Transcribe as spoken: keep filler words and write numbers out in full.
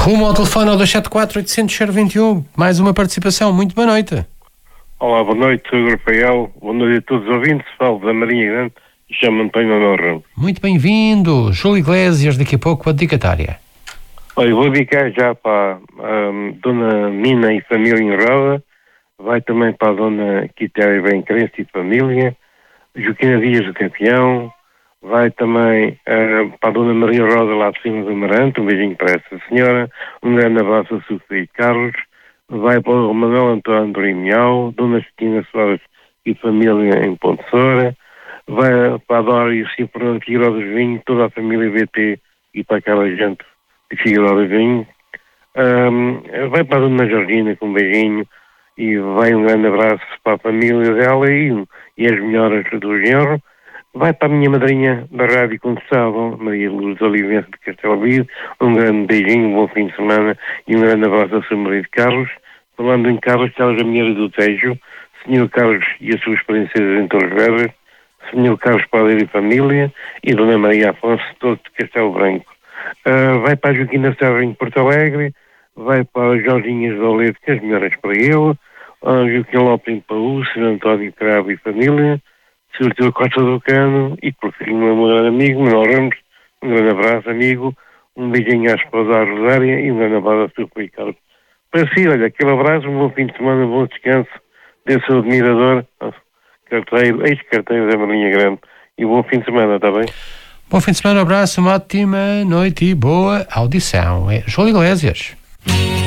Rumo ao telefone ao dois sete quatro, oito zero zero, zero dois um. Mais uma participação. Muito boa noite. Olá, boa noite, sou o Rafael. Boa noite a todos os ouvintes. Falo da Marinha Grande e chamo-me António Honra. Muito bem-vindo. Júlio Iglesias, daqui a pouco a dedicatória. Olha, vou dedicar já para a um, Dona Nina e família em Roda. Vai também para a Dona Quitéria Bem Crença e família. Joaquina Dias do Campeão. Vai também uh, para a Dona Maria Rosa lá de cima do Marante. Um beijinho para essa senhora. Um grande abraço a Sofia e Carlos. Vai para o Manuel António Dorimial, Dona Cristina Soares e família em Ponte Soura. Vai para a Dora e o Fernando Figueiredo dos Vinhos, toda a família B T e para aquela gente de Figueiredo dos Vinhos. Um, vai para a Dona Georgina com um beijinho e vai um grande abraço para a família dela e, e as melhoras do genro. Vai para a minha madrinha da Rádio Condestado, Maria Luz Olivença de Castelo Vido. Um grande beijinho, um bom fim de semana e um grande abraço ao seu marido Carlos. Falando em Carlos, Carlos Amiero do Tejo, senhor Carlos e as suas princesas em Torres Vedras, senhor Carlos Padeiro e família, e Dona Maria Afonso, todos de Castelo Branco. Uh, vai para a Joaquina Serra em Porto Alegre, vai para as Jorginhas de Oledo, que as melhoras para ele, uh, Joaquim Lopes em Paú, senhor António Cravo e família, senhor Artur Costa do Cano, e por fim, meu grande amigo, Manuel Ramos, um grande abraço, amigo, um beijinho à esposa da Rosária e um grande abraço ao seu Ricardo. Para si, olha, aquele abraço, um bom fim de semana, um bom descanso, desse seu admirador, carteiro, ex-carteiro da Marinha Grande, e um bom fim de semana, está bem? Bom fim de semana, um abraço, uma ótima noite e boa audição. É Júlio Iglesias.